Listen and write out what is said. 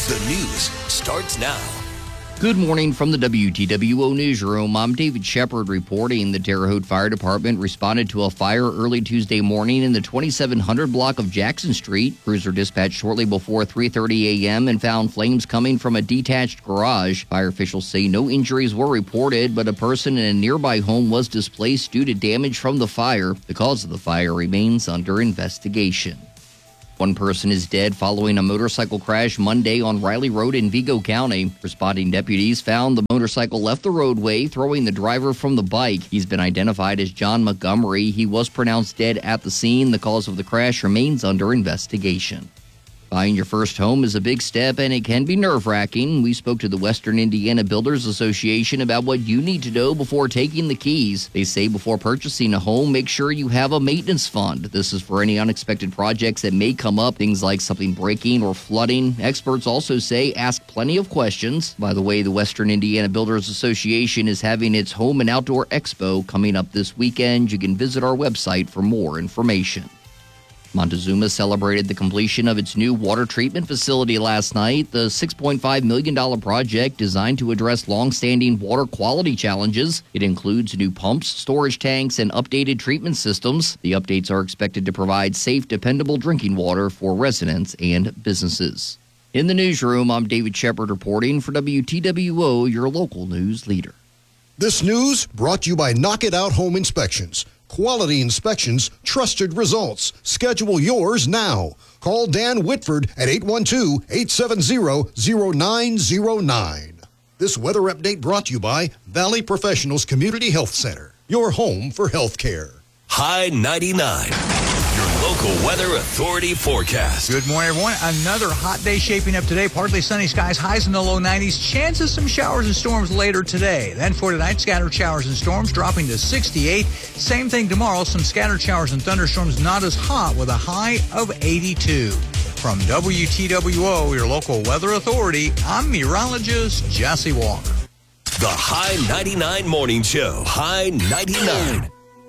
The news starts now. Good morning from the WTWO newsroom. I'm David Shepard reporting. The Terre Haute Fire Department responded to a fire early Tuesday morning in the 2700 block of Jackson Street. Crews were dispatched shortly before 3:30 a.m. and found flames coming from a detached garage. Fire officials say no injuries were reported, but a person in a nearby home was displaced due to damage from the fire. The cause of the fire remains under investigation. One person is dead following a motorcycle crash Monday on Riley Road in Vigo County. Responding deputies found the motorcycle left the roadway, throwing the driver from the bike. He's been identified as John Montgomery. He was pronounced dead at the scene. The cause of the crash remains under investigation. Buying your first home is a big step, and it can be nerve-wracking. We spoke to the Western Indiana Builders Association about what you need to know before taking the keys. They say before purchasing a home, make sure you have a maintenance fund. This is for any unexpected projects that may come up, things like something breaking or flooding. Experts also say ask plenty of questions. By the way, the Western Indiana Builders Association is having its Home and Outdoor Expo coming up this weekend. You can visit our website for more information. Montezuma celebrated the completion of its new water treatment facility last night. The $6.5 million project designed to address long-standing water quality challenges. It includes new pumps, storage tanks, and updated treatment systems. The updates are expected to provide safe, dependable drinking water for residents and businesses. In the newsroom, I'm David Shepard reporting for WTWO, your local news leader. This news brought to you by Knock It Out Home Inspections. Quality inspections, trusted results. Schedule yours now. Call Dan Whitford at 812-870-0909. This weather update brought to you by Valley Professionals Community Health Center, your home for health care. High 99, your local weather authority forecast. Good morning, everyone. Another hot day shaping up today. Partly sunny skies, highs in the low 90s. Chances some showers and storms later today. Then for tonight, scattered showers and storms dropping to 68. Same thing tomorrow. Some scattered showers and thunderstorms, not as hot, with a high of 82. From WTWO, your local weather authority, I'm meteorologist Jesse Walker. The High 99 Morning Show. High 99.